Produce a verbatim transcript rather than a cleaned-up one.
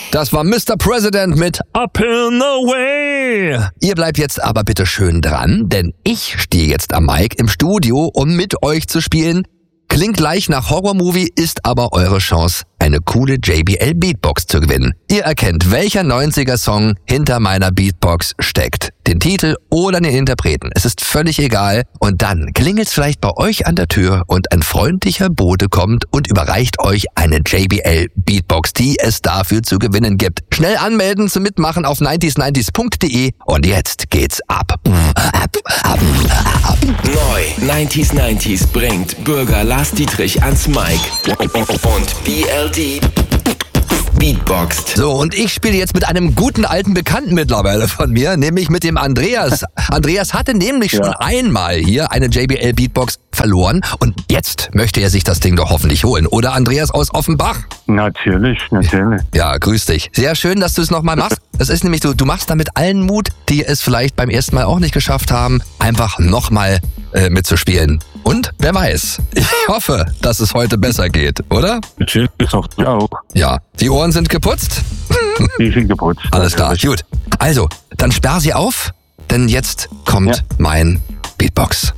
Das war Mister President mit Up in the Way. Ihr bleibt jetzt aber bitte schön dran, denn ich stehe jetzt am Mic im Studio, um mit euch zu spielen. Klingt gleich nach Horrormovie, ist aber eure Chance, eine coole J B L Beatbox zu gewinnen. Ihr erkennt, welcher neunziger-Song hinter meiner Beatbox steckt. Den Titel oder den Interpreten. Es ist völlig egal. Und dann klingelt's vielleicht bei euch an der Tür und ein freundlicher Bote kommt und überreicht euch eine J B L Beatbox, die es dafür zu gewinnen gibt. Schnell anmelden zum Mitmachen auf neunzig neunzig punkt de und jetzt geht's ab. Ab, ab, ab. Neu neunzig neunzig bringt Bürger Lars Dietrich ans Mic und B L D Beatboxt. So, und ich spiele jetzt mit einem guten alten Bekannten mittlerweile von mir, nämlich mit dem Andreas. Andreas hatte nämlich schon ja. einmal hier eine J B L Beatbox verloren und jetzt möchte er sich das Ding doch hoffentlich holen. Oder Andreas aus Offenbach? Natürlich, natürlich. Ja, grüß dich. Sehr schön, dass du es nochmal machst. Das ist nämlich so, du machst damit allen Mut, die es vielleicht beim ersten Mal auch nicht geschafft haben, einfach nochmal äh, mitzuspielen. Und wer weiß, ich hoffe, dass es heute besser geht, oder? Natürlich auch. Ja, auch. Ja, die Ohren sind geputzt? Die sind geputzt. Alles klar, gut. Also, dann sperr sie auf, denn jetzt kommt ja. mein Beatbox.